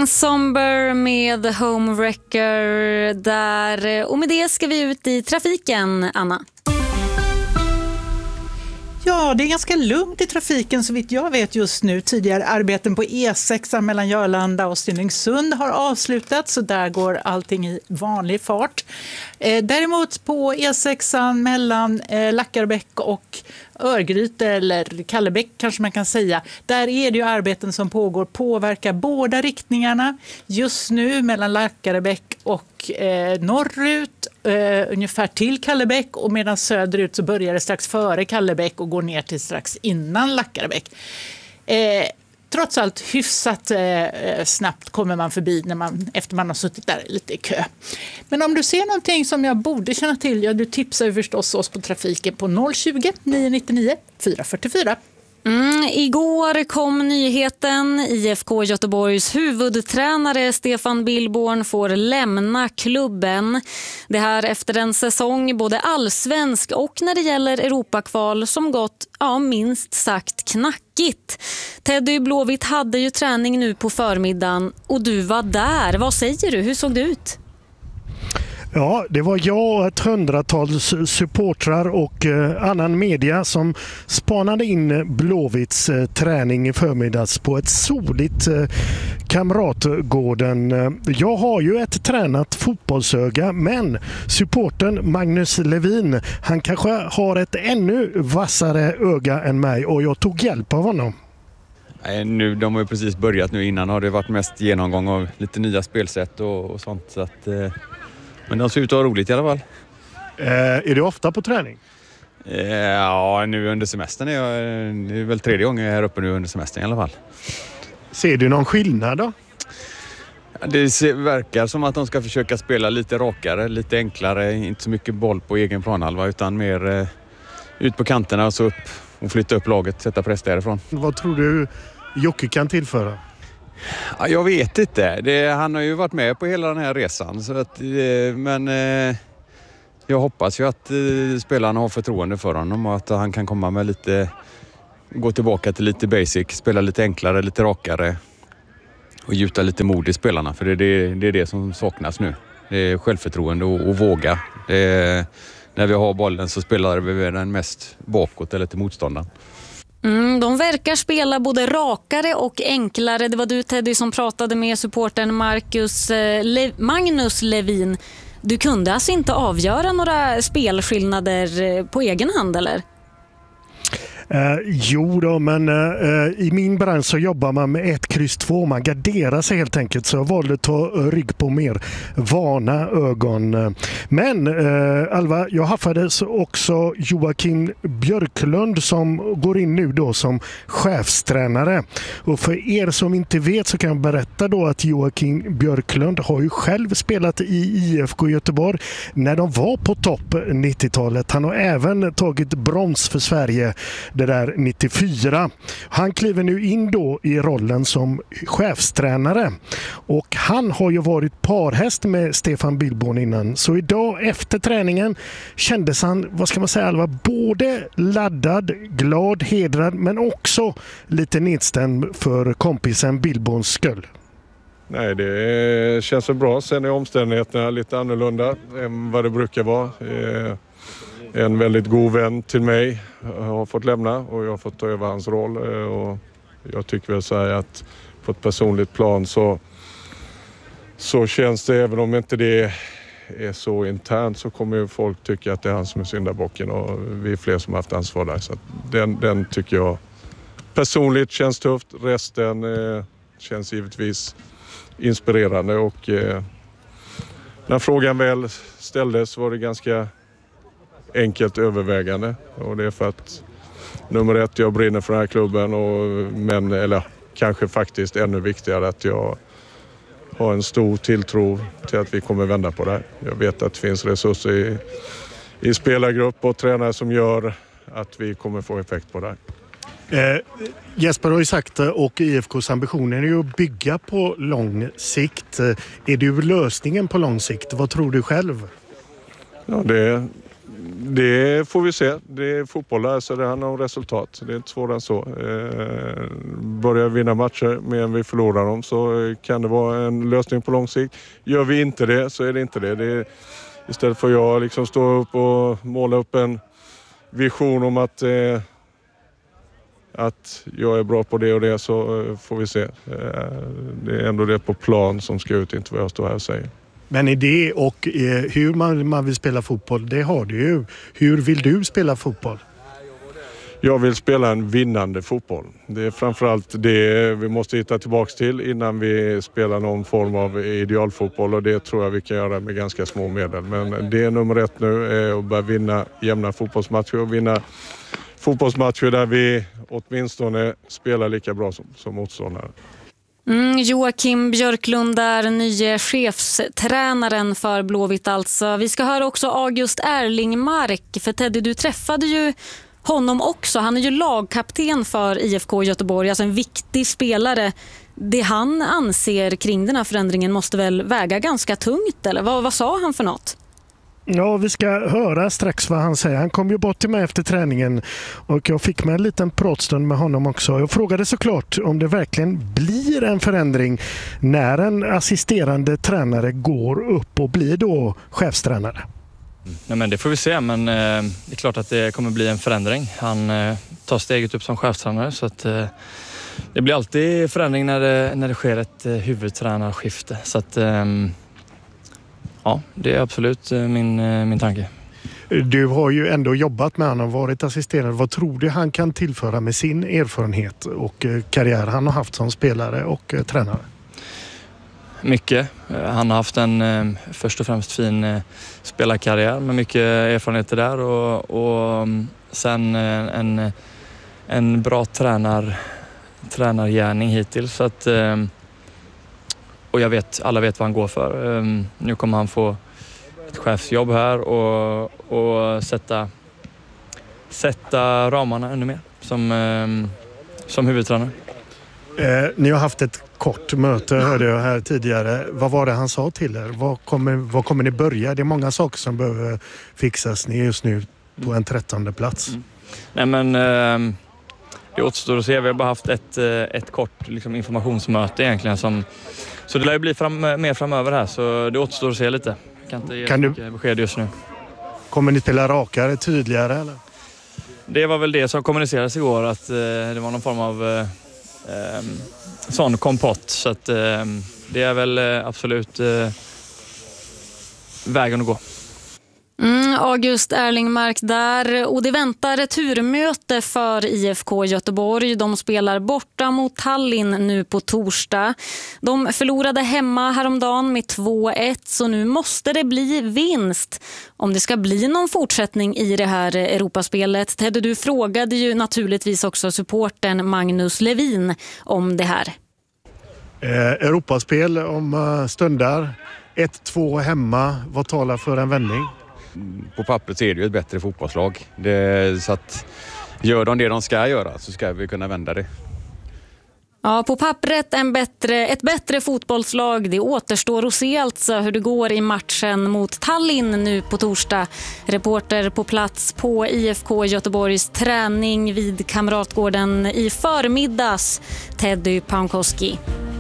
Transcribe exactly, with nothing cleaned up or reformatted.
Mm, Somber med Homewrecker där. Och med det ska vi ut i trafiken, Anna. Ja, det är ganska lugnt i trafiken så vitt jag vet just nu. Tidigare arbeten på E sex mellan Jörlanda och Stenungsund har avslutats, så där går allting i vanlig fart. Eh, däremot på E sex mellan eh, Lackarbäck och Örgryte, eller Kallebäck kanske man kan säga, där är det ju arbeten som pågår, påverkar båda riktningarna. Just nu mellan Lackarbäck och eh, norrut, eh, ungefär till Kallebäck, och medan söderut så börjar det strax före Kallebäck och går ner till strax innan Lackarbäck. Eh, trots allt hyfsat eh, snabbt kommer man förbi när man, efter man har suttit där lite i kö. Men om du ser någonting som jag borde känna till, ja, du tipsar ju förstås oss på trafiken på noll tjugo, nio nittionio, fyra fyrtiofyra. Mm, igår kom nyheten. I F K Göteborgs huvudtränare Stefan Billborn får lämna klubben. Det här efter en säsong både allsvensk och när det gäller Europakval som gått ja, minst sagt knackigt. Teddy Blåvitt hade ju träning nu på förmiddagen och du var där. Vad säger du? Hur såg det ut? Ja, det var jag och ett hundratal supportrar och eh, annan media som spanade in Blåvitts eh, träning i förmiddags på ett soligt eh, Kamratgården. Jag har ju ett tränat fotbollsöga, men supporten Magnus Levin, han kanske har ett ännu vassare öga än mig och jag tog hjälp av honom. Nej, nu, de har ju precis börjat nu. Innan har det varit mest genomgång av lite nya spelsätt och, och sånt. Så att, eh... Men de ser ut att ha roligt i alla fall. Eh, är du ofta på träning? Eh, ja, nu under semestern är jag... Det är väl tredje gången jag är här uppe nu under semestern i alla fall. Ser du någon skillnad då? Ja, det ser, verkar som att de ska försöka spela lite rakare, lite enklare. Inte så mycket boll på egen planhalva utan mer eh, ut på kanterna och så upp och flytta upp laget, sätta press därifrån. Vad tror du Jocke kan tillföra? Ja, jag vet inte. Det, han har ju varit med på hela den här resan. Så att, eh, men eh, jag hoppas ju att eh, spelarna har förtroende för honom och att han kan komma med lite, gå tillbaka till lite basic, spela lite enklare, lite rakare och gjuta lite mod i spelarna. För det, det, det är det som saknas nu. Det är självförtroende och, och våga. Det är, när vi har bollen så spelar vi den mest bakåt eller till motståndaren. Mm, de verkar spela både rakare och enklare. Det var du, Teddy, som pratade med supporten Marcus, eh, Le- Magnus Levin. Du kunde alltså inte avgöra några spelskillnader eh, på egen hand, eller? Eh, jo då, men eh, i min bransch så jobbar man med ett kryss två. Man garderar sig helt enkelt, så jag valde att ta rygg på mer vana ögon. Men eh, Alva, jag haffades också Joakim Björklund som går in nu då som chefstränare. Och för er som inte vet så kan jag berätta då att Joakim Björklund har ju själv spelat i I F K Göteborg när de var på topp nittiotalet. Han har även tagit brons för Sverige det där nittiofyra. Han kliver nu in då i rollen som chefstränare och han har ju varit parhäst med Stefan Billborn innan. Så idag efter träningen kändes han, vad ska man säga Alva, både laddad, glad, hedrad men också lite nedstämd för kompisen Billborns skull. Nej, det känns så bra. Sen är omständigheterna lite annorlunda än vad det brukar vara. En väldigt god vän till mig har fått lämna och jag har fått ta över hans roll. Och jag tycker väl så här att på ett personligt plan så, så känns det, även om inte det är så internt, så kommer ju folk tycka att det är han som är syndabocken och vi är fler som har haft ansvar där. Så att den, den tycker jag personligt känns tufft. Resten eh, känns givetvis inspirerande och eh, när frågan väl ställdes var det ganska enkelt övervägande och det är för att nummer ett, jag brinner för den här klubben och, men, eller kanske faktiskt ännu viktigare att jag har en stor tilltro till att vi kommer vända på det här. Jag vet att det finns resurser i, i spelargrupp och tränare som gör att vi kommer få effekt på det här. Eh, Jesper har ju sagt och I F K:s ambitioner är ju att bygga på lång sikt. Är du lösningen på lång sikt? Vad tror du själv? Ja, det Det får vi se. Det är fotboll där, så det handlar om resultat. Det är inte svårare än så. Eh, börjar vinna matcher mer än vi förlorar dem så kan det vara en lösning på lång sikt. Gör vi inte det så är det inte det. det är, istället för jag liksom stå upp och måla upp en vision om att, eh, att jag är bra på det och det, så eh, får vi se. Eh, det är ändå det på plan som ska ut, inte vad jag står här och säger. Men idé och eh, hur man, man vill spela fotboll, det har du ju. Hur vill du spela fotboll? Jag vill spela en vinnande fotboll. Det är framförallt det vi måste hitta tillbaka till innan vi spelar någon form av idealfotboll, och det tror jag vi kan göra med ganska små medel. Men det är nummer ett nu, är att börja vinna jämna fotbollsmatcher och vinna fotbollsmatcher där vi åtminstone spelar lika bra som, som motståndare. Mm, Joakim Björklund är nye chefstränaren för Blåvitt alltså. Vi ska höra också August Erlingmark, för Teddy, du träffade ju honom också. Han är ju lagkapten för I F K Göteborg, alltså en viktig spelare. Det han anser kring den här förändringen måste väl väga ganska tungt, eller? Vad, vad sa han för något? Ja, vi ska höra strax vad han säger. Han kom ju bort till mig efter träningen och jag fick med en liten pratstund med honom också. Jag frågade såklart om det verkligen blir en förändring när en assisterande tränare går upp och blir då chefstränare. Nej, men det får vi se, men eh, det är klart att det kommer bli en förändring. Han eh, tar steget upp som chefstränare, så att eh, det blir alltid förändring när det, när det sker ett eh, huvudtränarskifte. Så att eh, ja, det är absolut eh, min, eh, min tanke. Du har ju ändå jobbat med honom och varit assisterande. Vad tror du han kan tillföra med sin erfarenhet och eh, karriär han har haft som spelare och eh, tränare? Mycket. Han har haft en eh, först och främst fin eh, spelarkarriär med mycket erfarenheter där, och, och sen eh, en, en bra tränar, tränargärning hittills. Så att, eh, och jag vet, alla vet vad han går för. Eh, nu kommer han få ett chefsjobb här och, och sätta, sätta ramarna ännu mer som, eh, som huvudtränare. Eh, ni har haft ett kort möte, hörde jag här tidigare. Vad var det han sa till er? Vad kommer, vad kommer ni börja? Det är många saker som behöver fixas. Ni är just nu på en trettonde plats. Mm. Nej, men eh, det återstår att se. Vi har bara haft ett, ett kort liksom, informationsmöte egentligen. Som, så det lär ju bli fram, mer framöver här, så det återstår att se lite. Jag kan inte ge kan du, besked just nu. Kommer ni spela rakare, tydligare eller? Det var väl det som kommunicerades igår, att eh, det var någon form av eh, eh, sån kompott. Så att eh, det är väl eh, absolut eh, vägen att gå. Mm, August Erlingmark där, och det väntar ett turmöte för I F K Göteborg. De spelar borta mot Tallinn nu på torsdag. De förlorade hemma häromdagen med två ett, så nu måste det bli vinst om det ska bli någon fortsättning i det här Europaspelet. Ted, du frågade ju naturligtvis också supporten Magnus Levin om det här. Eh, Europaspel om stundar. ett två hemma. Vad talar för en vändning? På pappret är det ju ett bättre fotbollslag. Det, så att gör de det de ska göra så ska vi kunna vända det. Ja, på pappret en bättre, ett bättre fotbollslag. Det återstår att se alltså hur det går i matchen mot Tallinn nu på torsdag. Reporter på plats på I F K Göteborgs träning vid Kamratgården i förmiddags, Teddy Pankowski.